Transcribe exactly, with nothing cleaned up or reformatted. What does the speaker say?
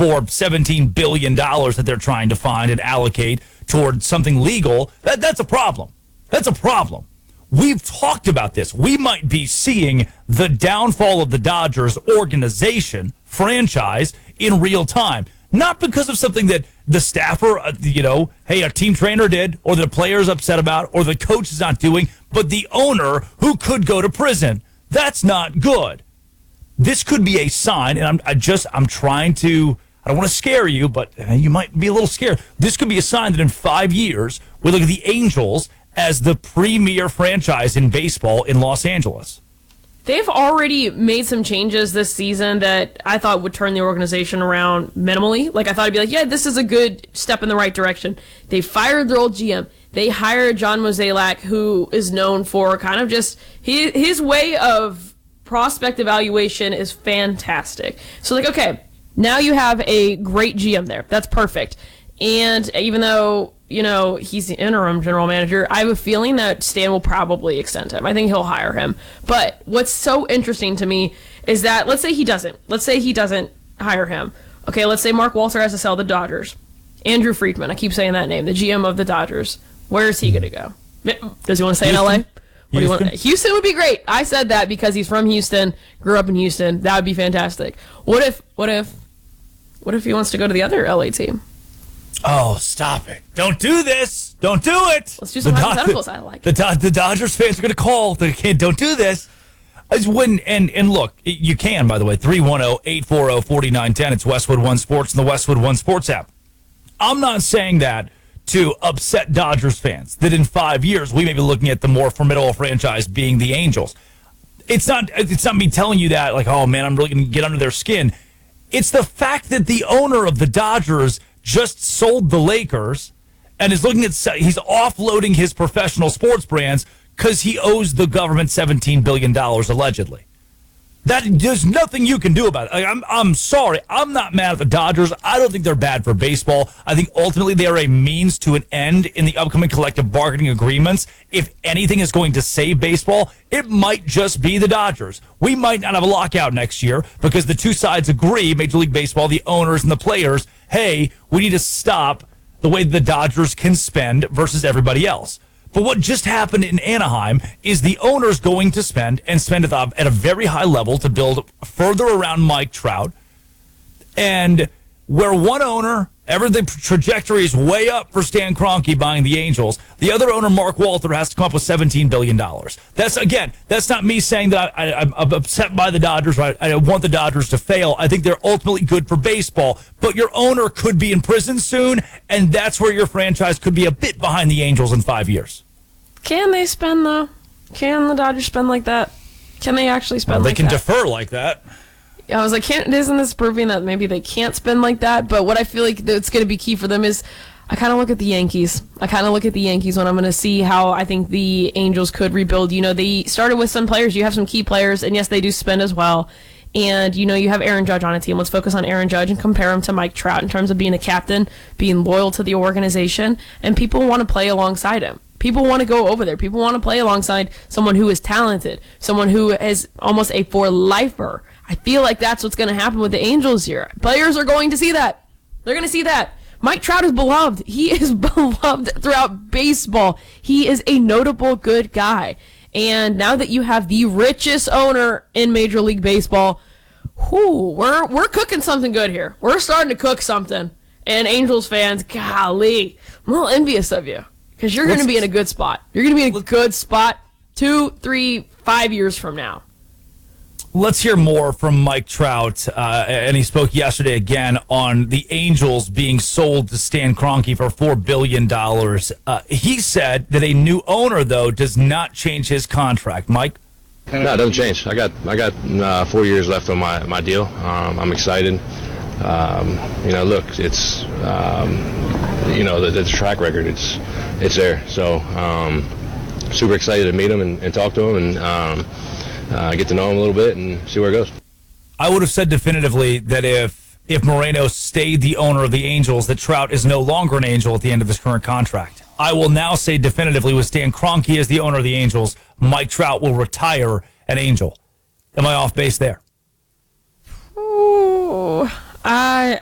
for seventeen billion dollars that they're trying to find and allocate toward something legal, that, that's a problem. That's a problem. We've talked about this. We might be seeing the downfall of the Dodgers organization, franchise, in real time. Not because of something that the staffer, uh, you know, hey, a team trainer did, or the player's upset about, or the coach is not doing, but the owner who could go to prison. That's not good. This could be a sign, and I'm I just I'm trying to. I don't want to scare you, but uh, you might be a little scared. This could be a sign that in five years we look at the Angels as the premier franchise in baseball in Los Angeles. They've already made some changes this season that I thought would turn the organization around minimally. Like, I thought it'd be like, yeah, this is a good step in the right direction. They fired their old G M. They hired John Mozeliak, who is known for kind of just his, his way of prospect evaluation is fantastic. So, like, okay, now you have a great G M there. That's perfect. And even though, you know, he's the interim general manager, I have a feeling that Stan will probably extend him. I think he'll hire him. But what's so interesting to me is that, let's say he doesn't. Let's say he doesn't hire him. Okay, let's say Mark Walter has to sell the Dodgers. Andrew Friedman, I keep saying that name, the G M of the Dodgers. Where is he going to go? Does he want to stay Houston? in L A? What do you Houston? want? Houston would be great. I said that because he's from Houston, grew up in Houston. That would be fantastic. What if, what if, what if he wants to go to the other L A team? Oh, stop it. Don't do this. Don't do it. Let's do some the hypotheticals. I like the, it. the, the Dodgers fans are going to call. They can't, don't do this. As when, and, and look, you can, by the way, three one zero, eight four zero, four nine one zero. It's Westwood One Sports and the Westwood One Sports app. I'm not saying that to upset Dodgers fans, that in five years we may be looking at the more formidable franchise being the Angels. It's not, it's not me telling you that, like, oh, man, I'm really going to get under their skin. It's the fact that the owner of the Dodgers just sold the Lakers and is looking at, he's offloading his professional sports brands because he owes the government seventeen billion dollars allegedly. That, there's nothing you can do about it. Like, I'm, I'm sorry. I'm not mad at the Dodgers. I don't think they're bad for baseball. I think ultimately they are a means to an end in the upcoming collective bargaining agreements. If anything is going to save baseball, it might just be the Dodgers. We might not have a lockout next year because the two sides agree, Major League Baseball, the owners and the players, hey, we need to stop the way the Dodgers can spend versus everybody else. But what just happened in Anaheim is the owner's going to spend and spend at a very high level to build further around Mike Trout. And where one owner, ever the trajectory is way up for Stan Kroenke buying the Angels, the other owner, Mark Walter, has to come up with seventeen billion dollars. That's, again, that's not me saying that I, I'm upset by the Dodgers. Right? I want the Dodgers to fail. I think they're ultimately good for baseball. But your owner could be in prison soon, and that's where your franchise could be a bit behind the Angels in five years. Can they spend, though? Can the Dodgers spend like that? Can they actually spend Well, they like can that? defer like that. I was like, can't, isn't this proving that maybe they can't spend like that? But what I feel like that's going to be key for them is I kind of look at the Yankees. I kind of look at the Yankees when I'm going to see how I think the Angels could rebuild. You know, they started with some players. You have some key players, and yes, they do spend as well. And, you know, you have Aaron Judge on a team. Let's focus on Aaron Judge and compare him to Mike Trout in terms of being a captain, being loyal to the organization, and people want to play alongside him. People want to go over there. People want to play alongside someone who is talented, someone who is almost a for-lifer. I feel like that's what's going to happen with the Angels here. Players are going to see that. They're going to see that. Mike Trout is beloved. He is beloved throughout baseball. He is a notable good guy. And now that you have the richest owner in Major League Baseball, whew, we're we're cooking something good here. We're starting to cook something. And Angels fans, golly, I'm a little envious of you. Because you're going to be in a good spot. You're going to be in a good spot two, three, five years from now. Let's hear more from Mike Trout, uh, and he spoke yesterday again on the Angels being sold to Stan Kroenke for four billion dollars. Uh, he said that a new owner, though, does not change his contract. Mike? No, it doesn't change. I got I got uh, four years left on my, my deal. Um, I'm excited. Um, you know, look, it's, um, you know, the, the track record, it's it's there. So um, super excited to meet him and, and talk to him and um, uh, get to know him a little bit and see where it goes. I would have said definitively that if if Moreno stayed the owner of the Angels, that Trout is no longer an Angel at the end of his current contract. I will now say definitively with Stan Kroenke as the owner of the Angels, Mike Trout will retire an Angel. Am I off base there? Ooh, I